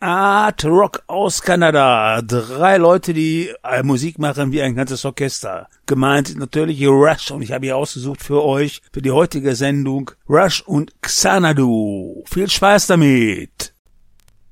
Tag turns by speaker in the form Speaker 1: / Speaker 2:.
Speaker 1: Art Rock aus Kanada. 3 Leute, die Musik machen wie ein ganzes Orchester. Gemeint sind natürlich Rush und ich habe hier ausgesucht für euch, für die heutige Sendung, Rush und Xanadu. Viel Spaß damit!